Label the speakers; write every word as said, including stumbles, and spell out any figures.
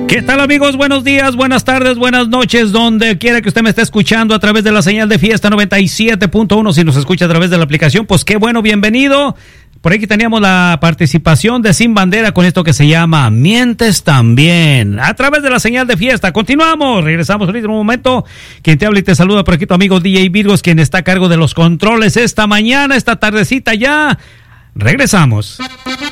Speaker 1: ¿Qué tal, amigos? Buenos días, buenas tardes, buenas noches, donde quiera que usted me esté escuchando a través de la señal de Fiesta noventa y siete punto uno. Si nos escucha a través de la aplicación, pues qué bueno, bienvenido. Por aquí teníamos la participación de Sin Bandera con esto que se llama Mientes También, a través de la señal de Fiesta. Continuamos, regresamos ahorita en un momento. Quien te habla y te saluda por aquí tu amigo D J Virgos, quien está a cargo de los controles esta mañana, esta tardecita ya. Regresamos.